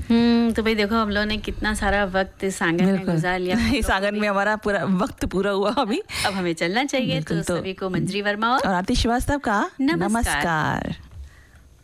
तो भाई देखो हम लोगों ने कितना सारा वक्त सागर में गुजार लिया। सागर में हमारा पूरा वक्त पूरा हुआ अभी। अब हमें चलना चाहिए। तो सभी को मंजरी वर्मा और आरती श्रीवास्तव का नमस्कार।